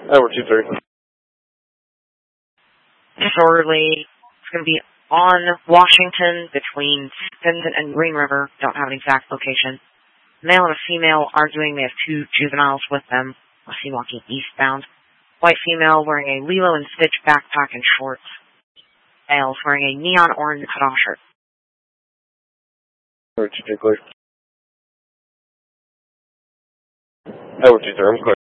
Over 2-3. Disorderly. It's going to be on Washington between Pendant and Green River. Don't have an exact location. Male and a female arguing. They have 2 juveniles with them. I see walking eastbound. White female wearing a Lilo and Stitch backpack and shorts. Male's wearing a neon orange cutoff shirt. Over 2-3 clear. Over 2-3, I'm clear.